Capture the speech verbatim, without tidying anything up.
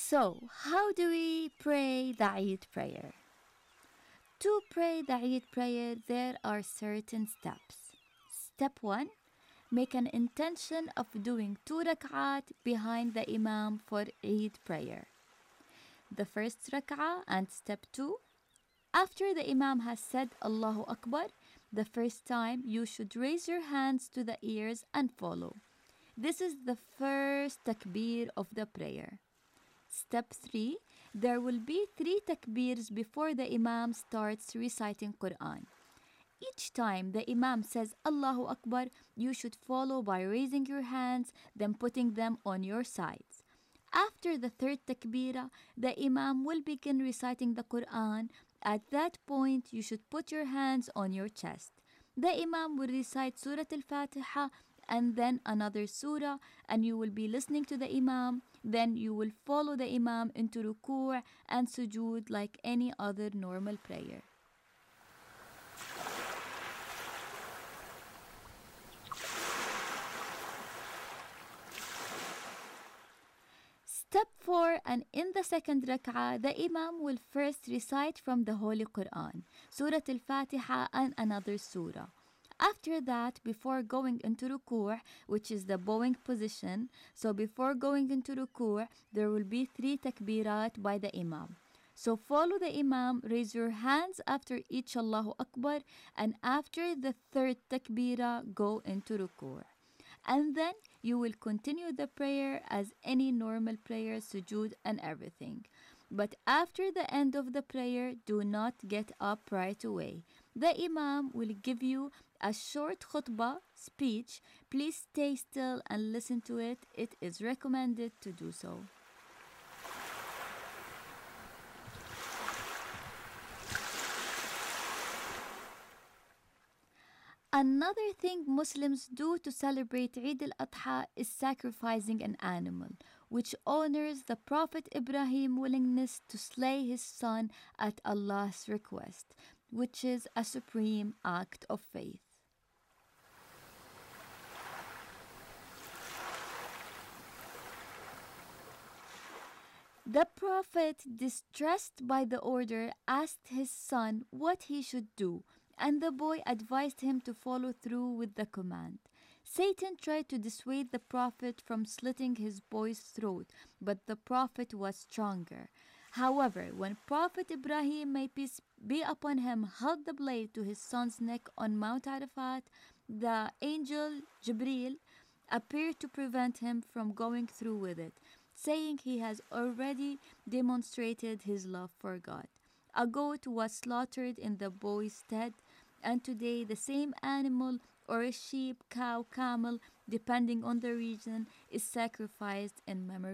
So, how do we pray the Eid prayer? To pray the Eid prayer, there are certain steps. Step one, make an intention of doing two rak'at behind the Imam for Eid prayer. The first rak'ah and step two, after the Imam has said Allahu Akbar, the first time you should raise your hands to the ears and follow. This is the first takbir of the prayer. Step three, there will be three takbirs before the Imam starts reciting Quran. Each time the Imam says Allahu Akbar, you should follow by raising your hands, then putting them on your sides. After the third takbirah, the Imam will begin reciting the Quran. At that point, you should put your hands on your chest. The Imam will recite Surah Al-Fatiha and then another surah, and you will be listening to the Imam. Then you will follow the Imam into ruku' and sujood like any other normal prayer. Step four, and in the second rak'ah, the Imam will first recite from the Holy Quran, Surah Al-Fatiha and another surah. After that, before going into ruku', which is the bowing position, so before going into ruku', there will be three takbirat by the Imam. So follow the Imam, raise your hands after each Allahu Akbar, and after the third takbirah, go into ruku'. And then you will continue the prayer as any normal prayer, sujood and everything. But after the end of the prayer, do not get up right away. The Imam will give you a short khutbah speech. Please stay still and listen to it. It is recommended to do so. Another thing Muslims do to celebrate Eid al-Adha is sacrificing an animal, which honors the Prophet Ibrahim's willingness to slay his son at Allah's request, which is a supreme act of faith. The Prophet, distressed by the order, asked his son what he should do, and the boy advised him to follow through with the command. Satan tried to dissuade the Prophet from slitting his boy's throat, but the Prophet was stronger. However, when Prophet Ibrahim, may peace be upon him, held the blade to his son's neck on Mount Arafat, the angel Jibril appeared to prevent him from going through with it, saying he has already demonstrated his love for God. A goat was slaughtered in the boy's stead, and today the same animal, or a sheep, cow, camel, depending on the region, is sacrificed in memory